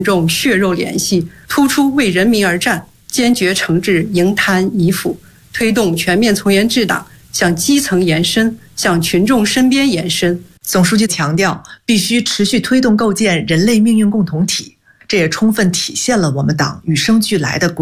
众血肉联系，突出为人民而战，坚决惩治营贪遗腐，推动全面从严治党向基层延伸，向群众身边延伸。 总书记强调，必须持续推动构建人类命运共同体，这也充分体现了我们党与生俱来的